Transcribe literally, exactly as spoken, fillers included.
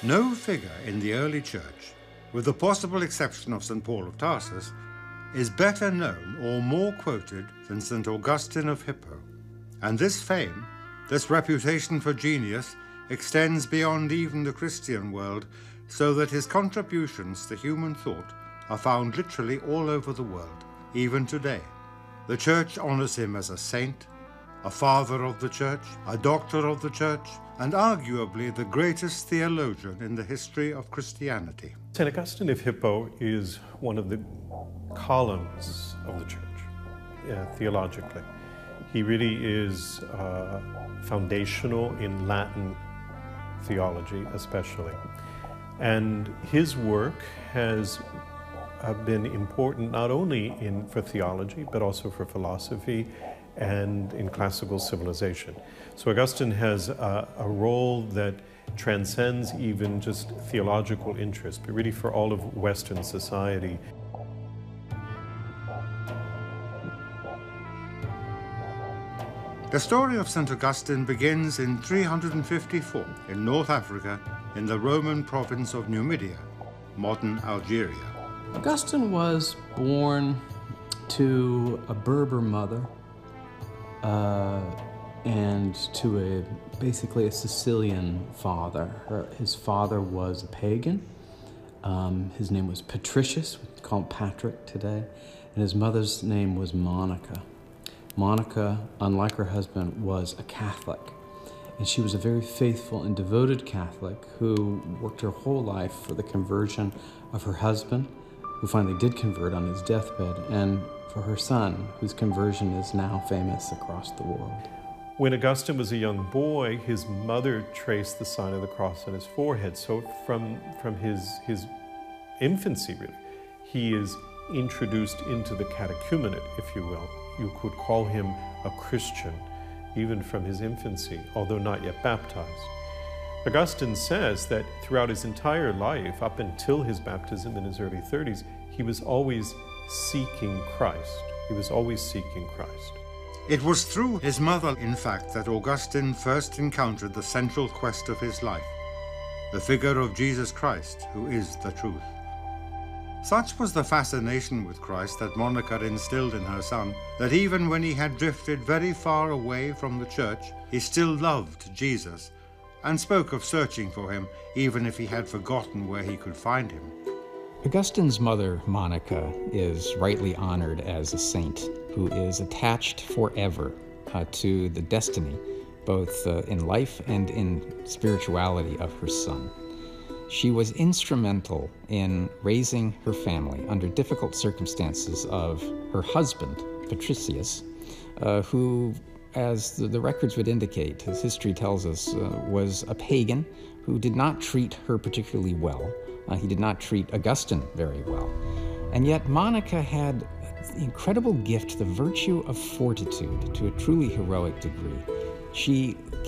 No figure in the early church, with the possible exception of Saint Paul of Tarsus, is better known or more quoted than Saint Augustine of Hippo. And this fame, this reputation for genius, extends beyond even the Christian world, so that his contributions to human thought are found literally all over the world, even today. The Church honors him as a saint, a father of the Church, a doctor of the Church, and arguably the greatest theologian in the history of Christianity. Saint Augustine of Hippo is one of the columns of the Church, uh, theologically. He really is uh, foundational in Latin theology, especially. And his work has uh, been important not only in, for theology, but also for philosophy and in classical civilization. So Augustine has a, a role that transcends even just theological interest, but really for all of Western society. The story of Saint Augustine begins in three hundred fifty-four in North Africa, in the Roman province of Numidia, modern Algeria. Augustine was born to a Berber mother uh, and to a basically a Sicilian father. Her, his father was a pagan. Um, his name was Patricius, we call him Patrick today, and his mother's name was Monica. Monica, unlike her husband, was a Catholic, and she was a very faithful and devoted Catholic who worked her whole life for the conversion of her husband, who finally did convert on his deathbed, and for her son, whose conversion is now famous across the world. When Augustine was a young boy, his mother traced the sign of the cross on his forehead. So from, from his, his infancy, really, he is introduced into the catechumenate, if you will. You could call him a Christian, even from his infancy, although not yet baptized. Augustine says that throughout his entire life, up until his baptism in his early thirties, he was always seeking Christ. He was always seeking Christ. It was through his mother, in fact, that Augustine first encountered the central quest of his life, the figure of Jesus Christ, who is the truth. Such was the fascination with Christ that Monica instilled in her son, that even when he had drifted very far away from the church, he still loved Jesus and spoke of searching for him, even if he had forgotten where he could find him. Augustine's mother, Monica, is rightly honored as a saint who is attached forever uh, to the destiny, both uh, in life and in spirituality, of her son. She was instrumental in raising her family under difficult circumstances of her husband, Patricius, uh, who, as the, the records would indicate, his history tells us, uh, was a pagan who did not treat her particularly well. Uh, he did not treat Augustine very well. And yet Monica had the incredible gift, the virtue of fortitude, to a truly heroic degree. She